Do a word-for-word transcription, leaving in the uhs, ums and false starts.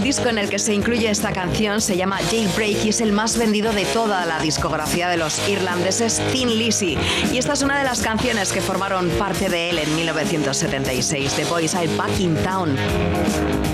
disco en el que se incluye esta canción se llama Jailbreak y es el más vendido de toda la discografía de los irlandeses Thin Lizzy. Y esta es una de las canciones que formaron parte de él en mil novecientos setenta y seis, The Boys Are Back in Town.